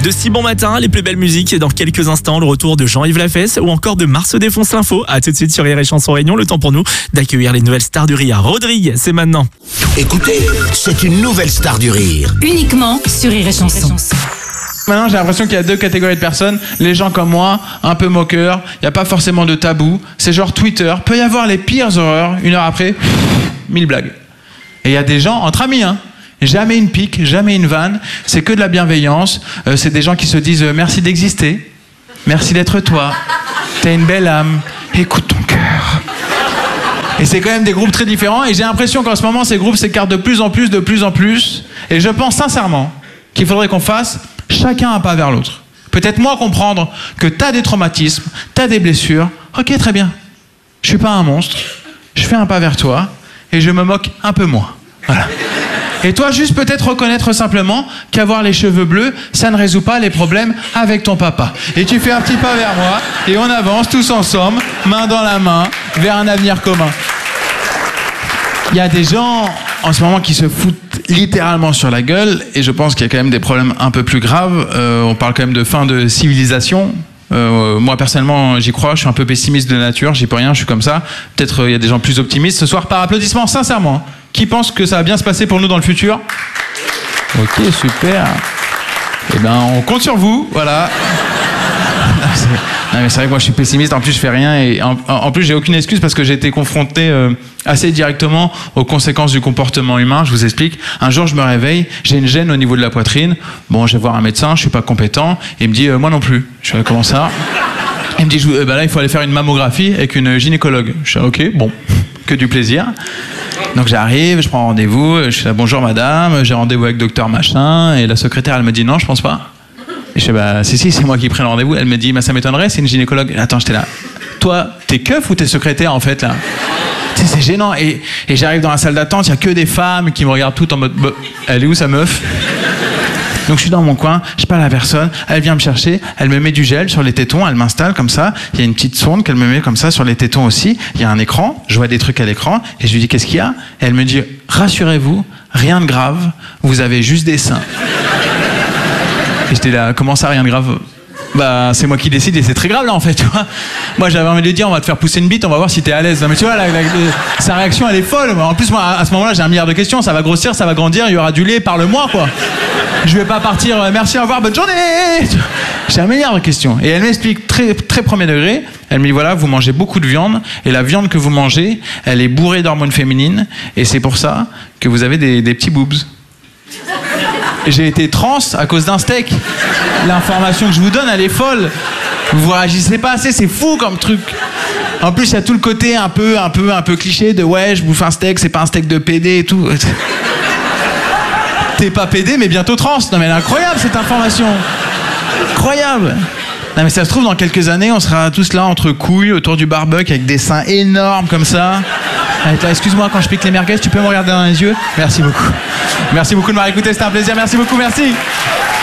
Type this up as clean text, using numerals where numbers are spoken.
De Si Bon Matin, les plus belles musiques. Dans quelques instants, le retour de Jean-Yves Lafesse ou encore de Mars défonce l'info. À tout de suite sur Rire et Chanson Réunion. Le temps pour nous d'accueillir les nouvelles stars du rire. Rodrigue, c'est maintenant. Écoutez, c'est une nouvelle star du rire. Uniquement sur Rire et Chanson. Maintenant, j'ai l'impression qu'il y a deux catégories de personnes. Les gens comme moi, un peu moqueurs, il n'y a pas forcément de tabou. C'est genre Twitter. Peut y avoir les pires horreurs, une heure après, 1000 blagues. Et il y a des gens entre amis, hein. Jamais une pique, jamais une vanne. C'est que de la bienveillance. C'est des gens qui se disent merci d'exister. Merci d'être toi. T'as une belle âme. Écoute ton cœur. Et c'est quand même des groupes très différents. Et j'ai l'impression qu'en ce moment, ces groupes s'écartent de plus en plus. Et je pense sincèrement qu'il faudrait qu'on fasse chacun un pas vers l'autre. Peut-être moi comprendre que t'as des traumatismes, t'as des blessures. Ok, très bien. Je suis pas un monstre. Je fais un pas vers toi et je me moque un peu moins. Voilà. Et toi, juste peut-être reconnaître simplement qu'avoir les cheveux bleus, ça ne résout pas les problèmes avec ton papa. Et tu fais un petit pas vers moi et on avance tous ensemble, main dans la main, vers un avenir commun. Il y a des gens en ce moment qui se foutent littéralement sur la gueule et je pense qu'il y a quand même des problèmes un peu plus graves. On parle quand même de fin de civilisation. Moi personnellement j'y crois, je suis un peu pessimiste de nature, j'y peux rien, je suis comme ça. Peut-être il y a des gens plus optimistes. Ce soir par applaudissement, sincèrement, qui pense que ça va bien se passer pour nous dans le futur? Ok, super. Eh ben on compte sur vous, voilà. Non mais c'est vrai que moi je suis pessimiste, en plus je fais rien et en plus j'ai aucune excuse parce que j'ai été confronté assez directement aux conséquences du comportement humain. Je vous explique. Un jour je me réveille, j'ai une gêne au niveau de la poitrine. Bon, je vais voir un médecin, je suis pas compétent. Et il me dit moi non plus. Je suis comment ça? Il me dit là il faut aller faire une mammographie avec une gynécologue. Je suis ok, bon, que du plaisir. Donc j'arrive, je prends rendez-vous, je suis là bonjour madame, j'ai rendez-vous avec docteur machin et la secrétaire elle me dit non je pense pas. Et je sais si c'est moi qui prends le rendez-vous. Elle me dit ça m'étonnerait, c'est une gynécologue. Attends, j'étais là. Toi, t'es keuf ou t'es secrétaire en fait là? Tu sais, c'est gênant. Et j'arrive dans la salle d'attente, il y a que des femmes qui me regardent toutes en mode elle est où sa meuf? Donc je suis dans mon coin, je parle à la personne, elle vient me chercher, elle me met du gel sur les tétons, elle m'installe comme ça, il y a une petite sonde qu'elle me met comme ça sur les tétons aussi, il y a un écran, je vois des trucs à l'écran, et je lui dis qu'est-ce qu'il y a? Et elle me dit rassurez-vous, rien de grave, vous avez juste des seins. Et j'étais là, comment ça, rien de grave? Bah, c'est moi qui décide et c'est très grave là en fait, tu vois. Moi j'avais envie de lui dire, on va te faire pousser une bite, on va voir si t'es à l'aise. Non, mais tu vois, sa réaction elle est folle. En plus, moi à ce moment-là, j'ai 1 milliard de questions, ça va grossir, ça va grandir, il y aura du lait, parle-moi quoi. Je vais pas partir, merci, au revoir, bonne journée. J'ai 1 milliard de questions. Et elle m'explique très, très premier degré, elle me dit voilà, vous mangez beaucoup de viande et la viande que vous mangez, elle est bourrée d'hormones féminines et c'est pour ça que vous avez des petits boobs. J'ai été trans à cause d'un steak. L'information que je vous donne, elle est folle. Vous réagissez pas assez, c'est fou comme truc. En plus, il y a tout le côté un peu cliché de ouais, je bouffe un steak, c'est pas un steak de PD et tout. T'es pas PD, mais bientôt trans. Non mais elle est incroyable cette information. Incroyable. Non mais ça se trouve dans quelques années, on sera tous là entre couilles autour du barbecue avec des seins énormes comme ça. Attends, excuse-moi, quand je pique les merguez, tu peux me regarder dans les yeux? Merci beaucoup. Merci beaucoup de m'avoir écouté, c'était un plaisir. Merci beaucoup, merci.